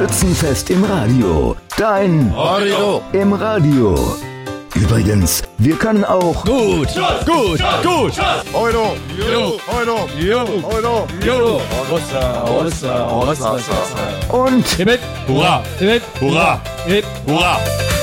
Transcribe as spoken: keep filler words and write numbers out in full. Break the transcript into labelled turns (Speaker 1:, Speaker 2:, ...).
Speaker 1: Schützenfest im Radio. Dein
Speaker 2: Radio
Speaker 1: im Radio. Übrigens, wir können auch
Speaker 2: gut, gut, gut.
Speaker 3: Euro,
Speaker 2: Jo,
Speaker 3: Euro,
Speaker 2: jo,
Speaker 3: Euro,
Speaker 2: jo. Rossa, Rossa, Rossa,
Speaker 1: und
Speaker 2: Hip, hip, hurra, hip, hurra, hip, hurra.